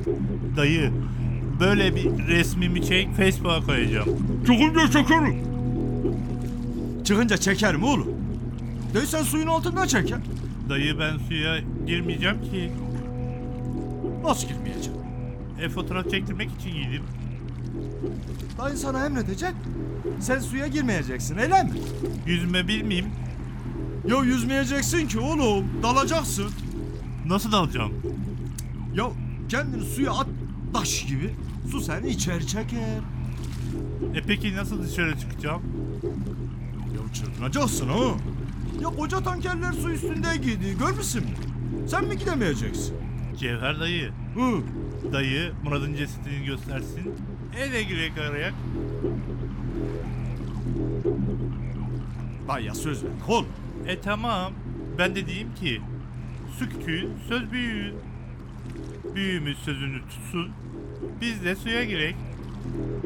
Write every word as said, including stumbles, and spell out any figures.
Dayı, böyle bir resmimi çek, Facebook'a koyacağım. Çıkınca çekerim. Çıkınca çekerim oğlum. Değilsen suyun altında çeker. Dayı, ben suya girmeyeceğim ki. Nasıl girmeyeceğim? E fotoğraf çektirmek için giydim. Dayın sana emredecek. Sen suya girmeyeceksin öyle mi? Yüzme bilmeyeyim. Ya yüzmeyeceksin ki oğlum. Dalacaksın. Nasıl dalacağım? Ya kendini suya at taş gibi. Su seni içeri çeker. E peki nasıl dışarı çıkacağım? Ya çırpınacaksın ha. Ya koca tankerler su üstünde gidiyor. Görmüşsün mü? Sen mi gidemeyeceksin? Cevher dayı. Hı. Dayı Murat'ın cesedini göstersin. Eve girek arayak. Dayıya söz ver oğlum. E tamam. Ben de diyeyim ki su küçüğün, söz büyüğün. Büyüğümüz sözünü tutsun. Biz de suya girek.